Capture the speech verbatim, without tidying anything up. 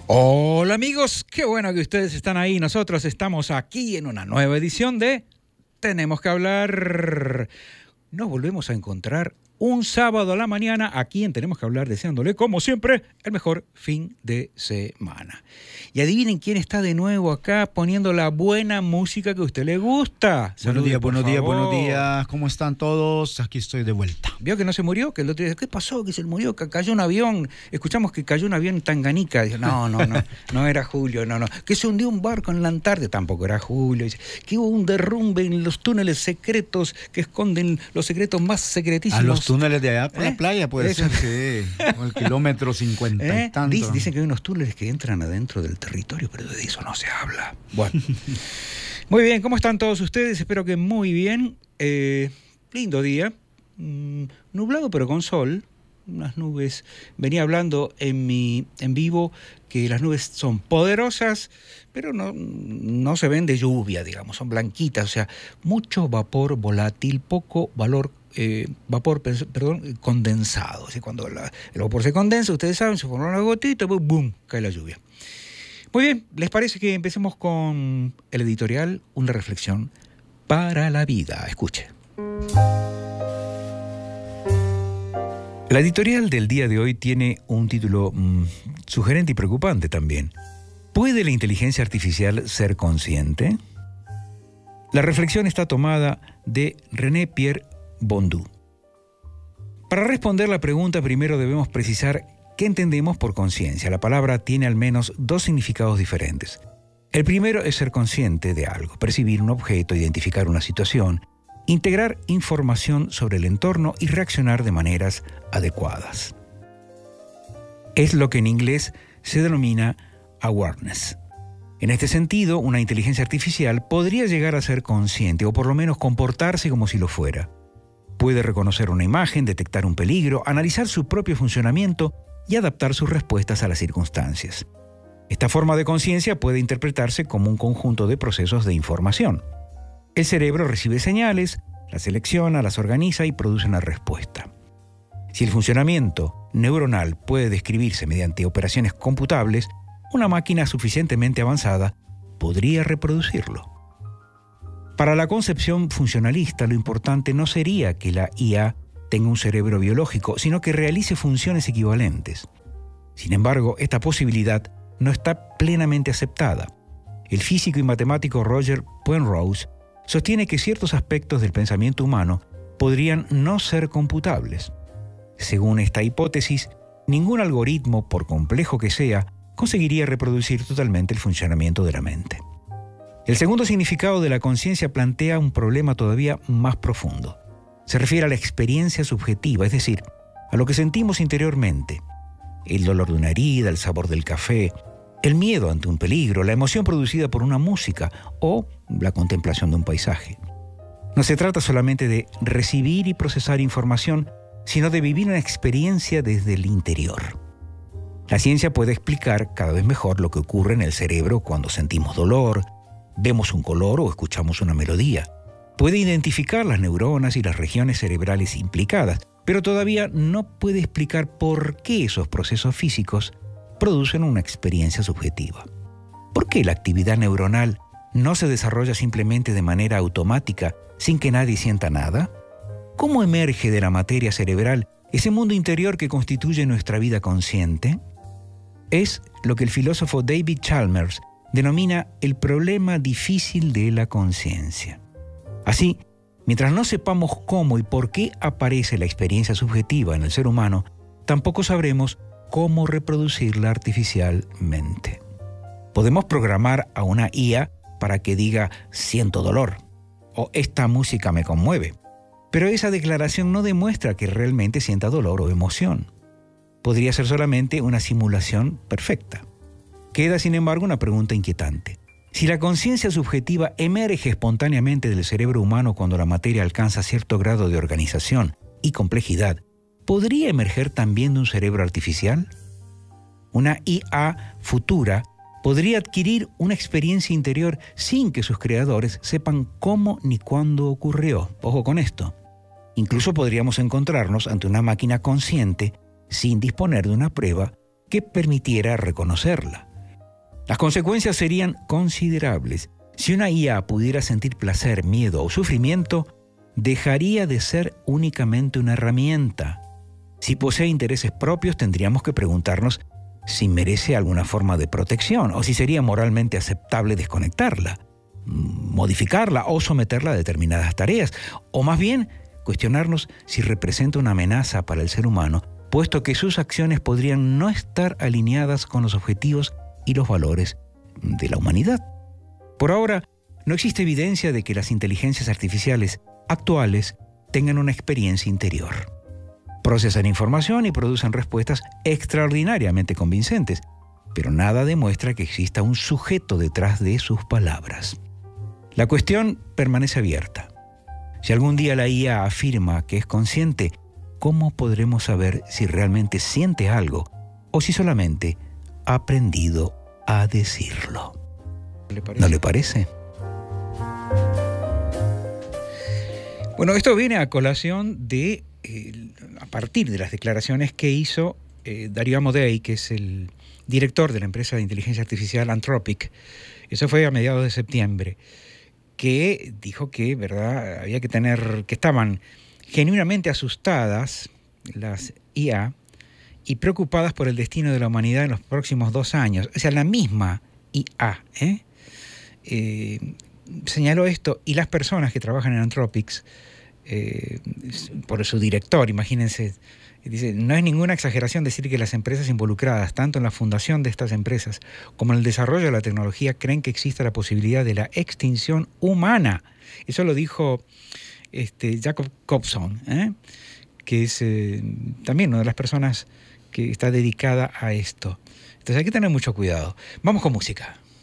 Hola amigos, qué bueno que ustedes están ahí. Nosotros estamos aquí en una nueva edición de Tenemos que hablar. Nos volvemos a encontrar un sábado a la mañana aquí en Tenemos que hablar, deseándole, como siempre, el mejor fin de semana. Y adivinen quién está de nuevo acá poniendo la buena música que a usted le gusta. Buenos días, buenos días, buenos días. ¿Cómo están todos? Aquí estoy de vuelta. ¿Vio que no se murió? Que el otro día, ¿qué pasó? Que se murió, que cayó un avión. Escuchamos que cayó un avión en Tanganica. Dice, no, no, no, no era Julio, no, no. Que se hundió un barco en la Antártida, tampoco era Julio. Dice, que hubo un derrumbe en los túneles secretos que esconden los secretos más secretísimos. A los túneles de allá por ¿Eh? la playa, puede Eso. ser, sí. O el kilómetro cincuenta ¿Eh? y tanto. Dic- Dicen que hay unos túneles que entran adentro del territorio, pero de eso no se habla. Bueno. Muy bien, ¿cómo están todos ustedes? Espero que muy bien. Eh, lindo día. Mm, nublado pero con sol. Unas nubes. Venía hablando en mi en vivo que las nubes son poderosas, pero no, no se ven de lluvia, digamos, son blanquitas, o sea, mucho vapor volátil, poco valor, eh, vapor, perdón, condensado. O sea, cuando la, el vapor se condensa, ustedes saben, se forma una gotita, boom, boom, cae la lluvia. Muy bien, ¿les parece que empecemos con el editorial Una reflexión para la vida? Escuche. La editorial del día de hoy tiene un título mmm, sugerente y preocupante también. ¿Puede la inteligencia artificial ser consciente? La reflexión está tomada de René Pierre Bondu. Para responder la pregunta, primero debemos precisar qué entendemos por conciencia. La palabra tiene al menos dos significados diferentes. El primero es ser consciente de algo, percibir un objeto, identificar una situación, integrar información sobre el entorno y reaccionar de maneras adecuadas. Es lo que en inglés se denomina awareness. En este sentido, una inteligencia artificial podría llegar a ser consciente o por lo menos comportarse como si lo fuera. Puede reconocer una imagen, detectar un peligro, analizar su propio funcionamiento y adaptar sus respuestas a las circunstancias. Esta forma de conciencia puede interpretarse como un conjunto de procesos de información. El cerebro recibe señales, las selecciona, las organiza y produce una respuesta. Si el funcionamiento neuronal puede describirse mediante operaciones computables, una máquina suficientemente avanzada podría reproducirlo. Para la concepción funcionalista, lo importante no sería que la I A tenga un cerebro biológico, sino que realice funciones equivalentes. Sin embargo, esta posibilidad no está plenamente aceptada. El físico y matemático Roger Penrose sostiene que ciertos aspectos del pensamiento humano podrían no ser computables. Según esta hipótesis, ningún algoritmo, por complejo que sea, conseguiría reproducir totalmente el funcionamiento de la mente. El segundo significado de la conciencia plantea un problema todavía más profundo. Se refiere a la experiencia subjetiva, es decir, a lo que sentimos interiormente. El dolor de una herida, el sabor del café, el miedo ante un peligro, la emoción producida por una música o la contemplación de un paisaje. No se trata solamente de recibir y procesar información, sino de vivir una experiencia desde el interior. La ciencia puede explicar cada vez mejor lo que ocurre en el cerebro cuando sentimos dolor, vemos un color o escuchamos una melodía. Puede identificar las neuronas y las regiones cerebrales implicadas, pero todavía no puede explicar por qué esos procesos físicos producen una experiencia subjetiva. ¿Por qué la actividad neuronal no se desarrolla simplemente de manera automática sin que nadie sienta nada? ¿Cómo emerge de la materia cerebral ese mundo interior que constituye nuestra vida consciente? Es lo que el filósofo David Chalmers denomina el problema difícil de la conciencia. Así, mientras no sepamos cómo y por qué aparece la experiencia subjetiva en el ser humano, tampoco sabremos cómo reproducirla artificialmente. Podemos programar a una I A para que diga siento dolor o esta música me conmueve, pero esa declaración no demuestra que realmente sienta dolor o emoción. Podría ser solamente una simulación perfecta. Queda, sin embargo, una pregunta inquietante. Si la conciencia subjetiva emerge espontáneamente del cerebro humano cuando la materia alcanza cierto grado de organización y complejidad, ¿podría emerger también de un cerebro artificial? Una I A futura podría adquirir una experiencia interior sin que sus creadores sepan cómo ni cuándo ocurrió. Ojo con esto. Incluso podríamos encontrarnos ante una máquina consciente sin disponer de una prueba que permitiera reconocerla. Las consecuencias serían considerables. Si una I A pudiera sentir placer, miedo o sufrimiento, dejaría de ser únicamente una herramienta. Si posee intereses propios, tendríamos que preguntarnos si merece alguna forma de protección o si sería moralmente aceptable desconectarla, modificarla o someterla a determinadas tareas, o más bien cuestionarnos si representa una amenaza para el ser humano, puesto que sus acciones podrían no estar alineadas con los objetivos y los valores de la humanidad. Por ahora, no existe evidencia de que las inteligencias artificiales actuales tengan una experiencia interior. Procesan información y producen respuestas extraordinariamente convincentes, pero nada demuestra que exista un sujeto detrás de sus palabras. La cuestión permanece abierta. Si algún día la I A afirma que es consciente, ¿cómo podremos saber si realmente siente algo o si solamente ha aprendido a decirlo? ¿No le parece? Bueno, esto viene a colación de, eh, a partir de las declaraciones que hizo eh, Darío Amodei, que es el director de la empresa de inteligencia artificial Anthropic. Eso fue a mediados de septiembre, que dijo que, ¿verdad?, había que tener, que estaban genuinamente asustadas las I A y preocupadas por el destino de la humanidad en los próximos dos años. O sea, la misma I A, ¿eh? Eh, señaló esto, y las personas que trabajan en Anthropic, eh, por su director, imagínense, dice, no es ninguna exageración decir que las empresas involucradas, tanto en la fundación de estas empresas como en el desarrollo de la tecnología, creen que existe la posibilidad de la extinción humana. Eso lo dijo este, Jacob Kobson, ¿eh? que es eh, también una de las personas que está dedicada a esto. Entonces hay que tener mucho cuidado. Vamos con música.